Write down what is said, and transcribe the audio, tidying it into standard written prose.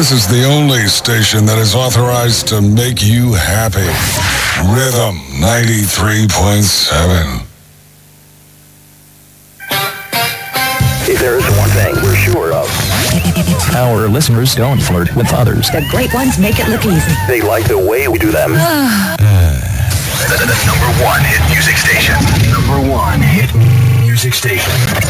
This is the only station that is authorized to make you happy. Rhythm 93.7. If there is one thing we're sure of, our listeners don't flirt with others. The great ones make it look easy. they like the way we do them. The number one hit music station. Number one hit music station.